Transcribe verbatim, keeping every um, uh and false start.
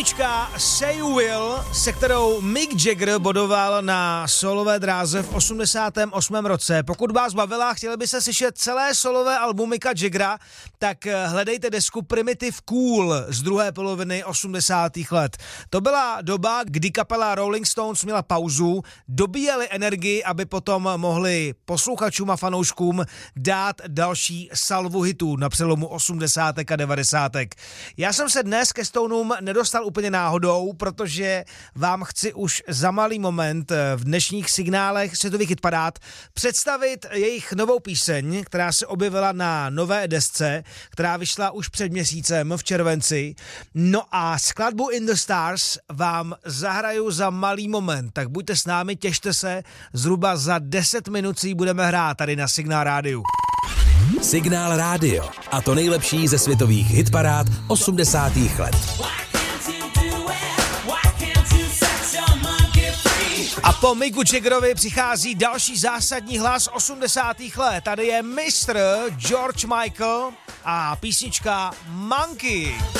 Písnička Say You Will, se kterou Mick Jagger bodoval na solové dráze v osmdesátém osmém roce. Pokud vás bavila, chtěli by se slyšet celé solové album Micka Jaggera, tak hledejte desku Primitive Cool z druhé poloviny osmdesátých let. To byla doba, kdy kapela Rolling Stones měla pauzu, dobíjeli energii, aby potom mohli posluchačům a fanouškům dát další salvu hitů na přelomu osmdesátek a devadesátek. Já jsem se dnes ke Stoneům nedostal úplně náhodou, protože vám chci už za malý moment v dnešních signálech světových hitparád představit jejich novou píseň, která se objevila na nové desce, která vyšla už před měsícem v červenci. No a skladbu In the Stars vám zahraju za malý moment, tak buďte s námi, těšte se, zhruba za deset minut si ji budeme hrát tady na Signál rádiu. Signál rádio a to nejlepší ze světových hitparád osmdesátých let. A po Micku Jaggerovi přichází další zásadní hlas osmdesátých let. Tady je mistr George Michael a písnička Monkey.